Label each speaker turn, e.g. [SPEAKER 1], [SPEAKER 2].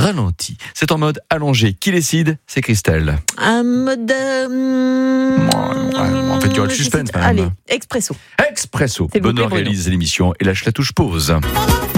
[SPEAKER 1] ralenti. C'est en mode allongé. Qui décide ? C'est Christelle.
[SPEAKER 2] Un mode...
[SPEAKER 1] En fait, il y aura le suspense.
[SPEAKER 2] Allez, expresso.
[SPEAKER 1] Expresso.
[SPEAKER 2] C'est
[SPEAKER 1] Benoît
[SPEAKER 2] Bruno.
[SPEAKER 1] réalise l'émission et lâche la touche pause.